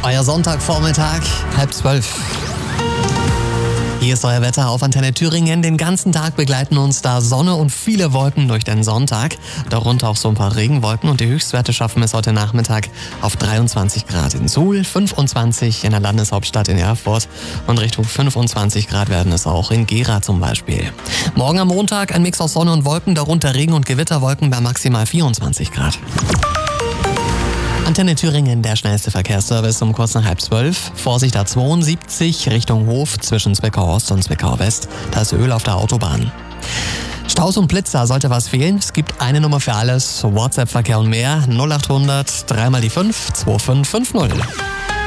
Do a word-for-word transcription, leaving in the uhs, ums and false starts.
Euer Sonntagvormittag, halb zwölf. Hier ist euer Wetter auf Antenne Thüringen. Den ganzen Tag begleiten uns da Sonne und viele Wolken durch den Sonntag. Darunter auch so ein paar Regenwolken und die Höchstwerte schaffen es heute Nachmittag auf dreiundzwanzig Grad in Suhl, fünfundzwanzig in der Landeshauptstadt in Erfurt und Richtung fünfundzwanzig Grad werden es auch in Gera zum Beispiel. Morgen am Montag ein Mix aus Sonne und Wolken, darunter Regen- und Gewitterwolken bei maximal vierundzwanzig Grad. Antenne Thüringen, der schnellste Verkehrsservice um kurz nach halb zwölf. Vorsicht A zweiundsiebzig Richtung Hof zwischen Zwickau Ost und Zwickau West. Da ist Öl auf der Autobahn. Staus und Blitzer, sollte was fehlen? Es gibt eine Nummer für alles. WhatsApp-Verkehr und mehr. null acht hundert, dreimal die fünf, zwei fünf fünf null.